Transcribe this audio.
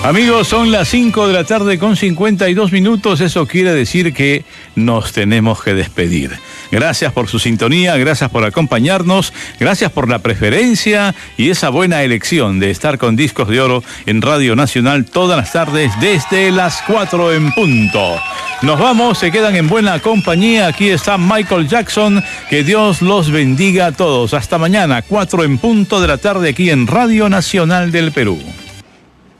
Amigos, son las 5 de la tarde con 52 minutos. Eso quiere decir que nos tenemos que despedir. Gracias por su sintonía, gracias por acompañarnos, gracias por la preferencia y esa buena elección de estar con Discos de Oro en Radio Nacional todas las tardes desde las 4 en punto. Nos vamos, se quedan en buena compañía. Aquí está Michael Jackson. Que Dios los bendiga a todos. Hasta mañana, 4 en punto de la tarde aquí en Radio Nacional del Perú.